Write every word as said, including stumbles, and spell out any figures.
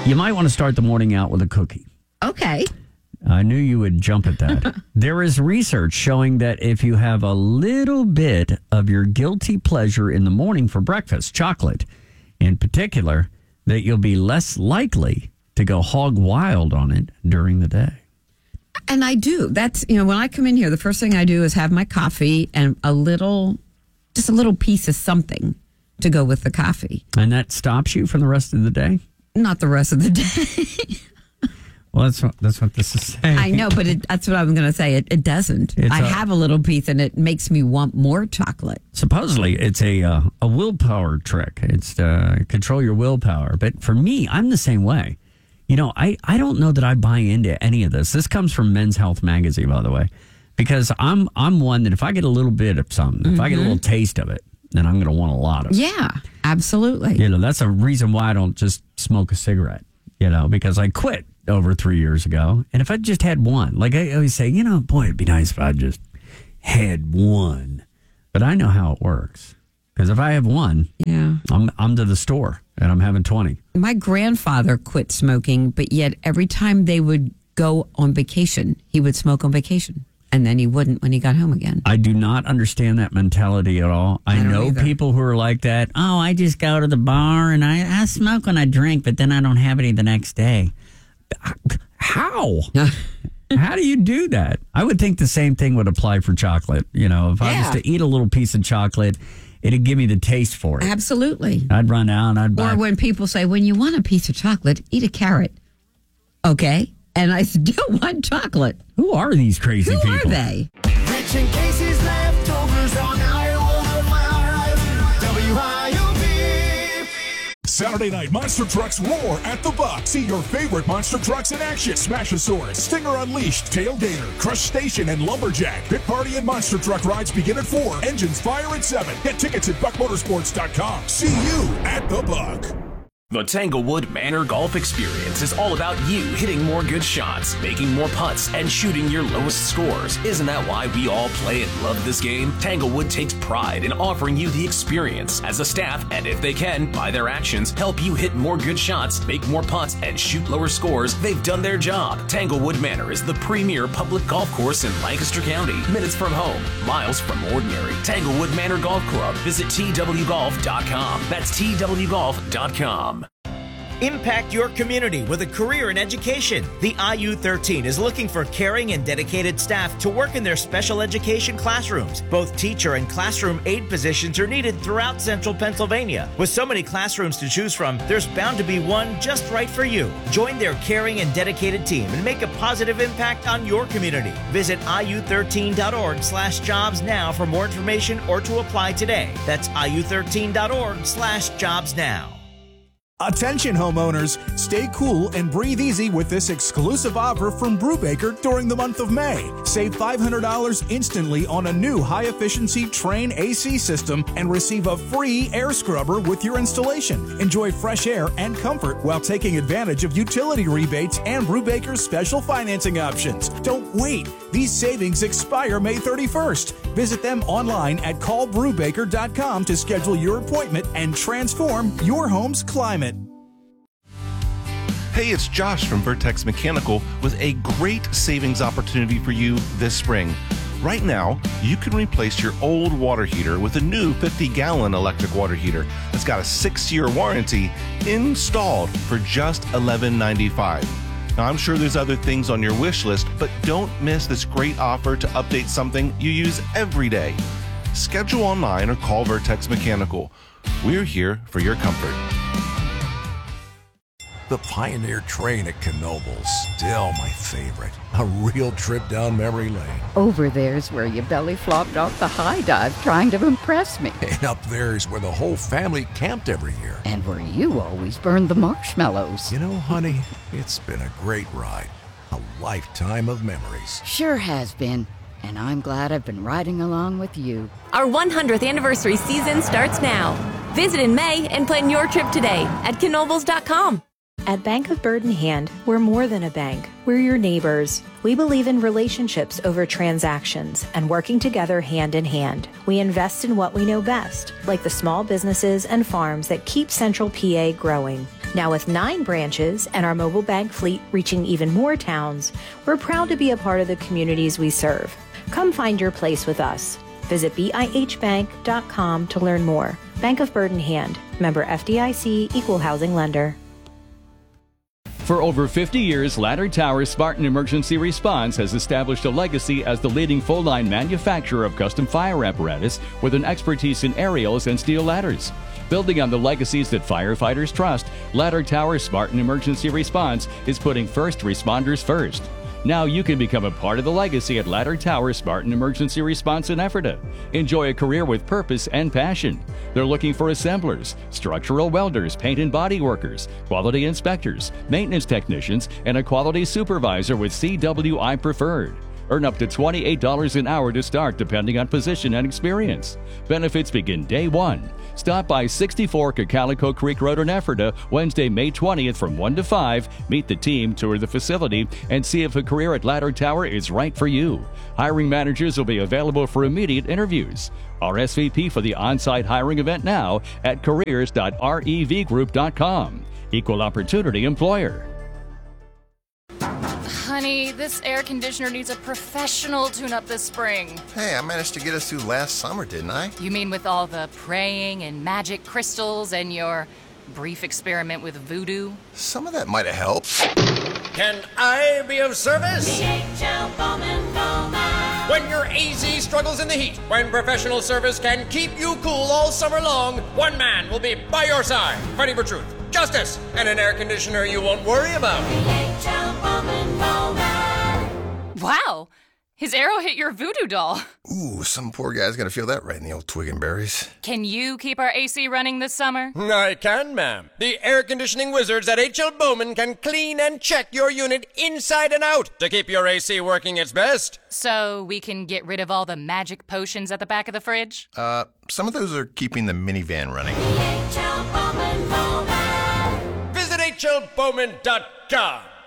You might want to start the morning out with a cookie. Okay. I knew you would jump at that. There is research showing that if you have a little bit of your guilty pleasure in the morning for breakfast, chocolate in particular, that you'll be less likely to go hog wild on it during the day. And I do. That's, you know, when I come in here, the first thing I do is have my coffee and a little, just a little piece of something to go with the coffee. And that stops you from the rest of the day? Not the rest of the day. Well, that's what, that's what this is saying. I know, but it, that's what I'm going to say. It, it doesn't. It's I a, have a little piece and it makes me want more chocolate. Supposedly, it's a uh, a willpower trick. It's to control your willpower. But for me, I'm the same way. You know, I, I don't know that I buy into any of this. This comes from Men's Health magazine, by the way, because I'm I'm one that if I get a little bit of something, mm-hmm. if I get a little taste of it, then I'm going to want a lot of it. Yeah, absolutely. You know, that's a reason why I don't just smoke a cigarette, you know, because I quit over three years ago. And if I just had one, like I always say, you know, boy, it'd be nice if I just had one. But I know how it works. Because if I have one, yeah, I'm I'm to the store and I'm having twenty. My grandfather quit smoking, but yet every time they would go on vacation, he would smoke on vacation. And then he wouldn't when he got home again. I do not understand that mentality at all. I, I know either. People who are like that. Oh, I just go to the bar and I, I smoke when I drink, but then I don't have any the next day. How? How do you do that? I would think the same thing would apply for chocolate. You know, if yeah. I was to eat a little piece of chocolate, it'd give me the taste for it. Absolutely. I'd run out and I'd buy. Or when people say, when you want a piece of chocolate, eat a carrot. Okay. And I still want chocolate. Who are these crazy Who people? Who are they? Rich and Casey's leftovers on Iowa five W I O P. Saturday night Monster Trucks roar at the Buck. See your favorite monster trucks in action. Smashosaurus, Stinger Unleashed, Tailgater, Crush Station, and Lumberjack. Pit Party and Monster Truck rides begin at four. Engines fire at seven. Get tickets at buck motorsports dot com. See you at the Buck. The Tanglewood Manor Golf Experience is all about you hitting more good shots, making more putts, and shooting your lowest scores. Isn't that why we all play and love this game? Tanglewood takes pride in offering you the experience as a staff, and if they can, by their actions, help you hit more good shots, make more putts, and shoot lower scores. They've done their job. Tanglewood Manor is the premier public golf course in Lancaster County. Minutes from home, miles from ordinary. Tanglewood Manor Golf Club. Visit T W golf dot com. That's T W golf dot com. Impact your community with a career in education. The I U thirteen is looking for caring and dedicated staff to work in their special education classrooms. Both teacher and classroom aide positions are needed throughout central Pennsylvania. With so many classrooms to choose from, there's bound to be one just right for you. Join their caring and dedicated team and make a positive impact on your community. Visit I U thirteen dot org slash jobs now for more information or to apply today. That's I U thirteen dot org slash jobs now. Attention homeowners, stay cool and breathe easy with this exclusive offer from Brubaker during the month of May. Save five hundred dollars instantly on a new high-efficiency Trane A C system and receive a free air scrubber with your installation. Enjoy fresh air and comfort while taking advantage of utility rebates and Brubaker's special financing options. Don't wait. These savings expire May thirty-first. Visit them online at call brubaker dot com to schedule your appointment and transform your home's climate. Hey, it's Josh from Vertex Mechanical with a great savings opportunity for you this spring. Right now, you can replace your old water heater with a new fifty gallon electric water heater that's got a six year warranty installed for just eleven ninety-five. Now, I'm sure there's other things on your wish list, but don't miss this great offer to update something you use every day. Schedule online or call Vertex Mechanical. We're here for your comfort. The Pioneer train at Knoebels, still my favorite. A real trip down memory lane. Over there's where you belly flopped off the high dive trying to impress me. And up there's where the whole family camped every year. And where you always burned the marshmallows. You know, honey, it's been a great ride. A lifetime of memories. Sure has been. And I'm glad I've been riding along with you. Our one hundredth anniversary season starts now. Visit in May and plan your trip today at Knoebels dot com. At Bank of Bird in Hand, we're more than a bank. We're your neighbors. We believe in relationships over transactions and working together hand in hand. We invest in what we know best, like the small businesses and farms that keep Central P A growing. Now with nine branches and our mobile bank fleet reaching even more towns, we're proud to be a part of the communities we serve. Come find your place with us. Visit B I H bank dot com to learn more. Bank of Bird in Hand. Member F D I C, Equal Housing Lender. For over fifty years, Ladder Tower Spartan Emergency Response has established a legacy as the leading full-line manufacturer of custom fire apparatus with an expertise in aerials and steel ladders. Building on the legacies that firefighters trust, Ladder Tower Spartan Emergency Response is putting first responders first. Now you can become a part of the legacy at Ladder Tower Spartan Emergency Response in Ephrata. Enjoy a career with purpose and passion. They're looking for assemblers, structural welders, paint and body workers, quality inspectors, maintenance technicians, and a quality supervisor with C W I Preferred. Earn up to twenty-eight dollars an hour to start depending on position and experience. Benefits begin day one. Stop by sixty-four Cacalico Creek Road in Ephrata Wednesday, May twentieth from one to five. Meet the team, tour the facility, and see if a career at Ladder Tower is right for you. Hiring managers will be available for immediate interviews. R S V P for the on-site hiring event now at careers dot rev group dot com. Equal Opportunity Employer. Honey, this air conditioner needs a professional tune-up this spring. Hey, I managed to get us through last summer, didn't I? You mean with all the praying and magic crystals and your brief experiment with voodoo? Some of that might have helped. Can I be of service? D H L Bowman Bowman. When your A Z struggles in the heat, when professional service can keep you cool all summer long, one man will be by your side, fighting for truth, justice, and an air conditioner you won't worry about. D H L Bowman Bowman. Wow! His arrow hit your voodoo doll. Ooh, some poor guy's gonna feel that right in the old twig and berries. Can you keep our A C running this summer? I can, ma'am. The air conditioning wizards at H L Bowman can clean and check your unit inside and out to keep your A C working its best. So we can get rid of all the magic potions at the back of the fridge? Uh, some of those are keeping the minivan running. D H L Bowman Bowman. Visit H L Bowman dot com.